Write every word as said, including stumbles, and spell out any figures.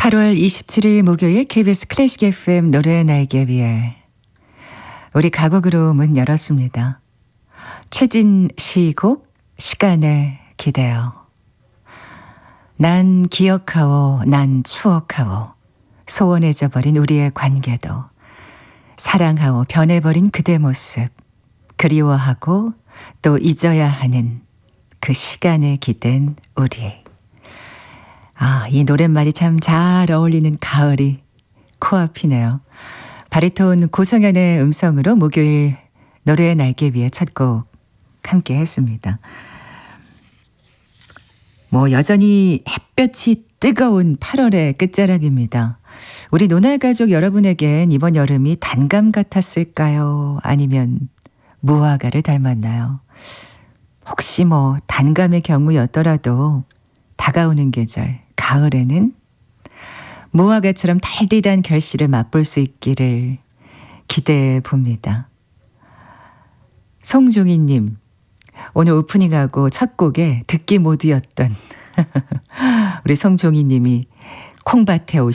팔월 이십칠일 목요일 케이비에스 클래식 에프엠 노래 날개 위에 우리 가곡으로 문 열었습니다. 최진 시 곡 시간에 기대어. 난 기억하오 난 추억하오 소원해져 버린 우리의 관계도 사랑하오 변해버린 그대 모습 그리워하고 또 잊어야 하는 그 시간에 기댄 우리. 아, 이 노랫말이 참 잘 어울리는 가을이 코앞이네요. 바리톤 고성현의 음성으로 목요일 노래의 날개 위에 첫 곡 함께 했습니다. 뭐 여전히 햇볕이 뜨거운 팔월의 끝자락입니다. 우리 노날가족 여러분에겐 이번 여름이 단감 같았을까요? 아니면 무화과를 닮았나요? 혹시 뭐 단감의 경우였더라도 다가오는 계절 가을에는 무화과처럼 달디단 결실을 맛볼 수 있기를 기대해 봅니다. 송종희님, 오늘 오프닝하고 첫 곡에 듣기 모드였던 우리 송종희님이 콩밭에 오신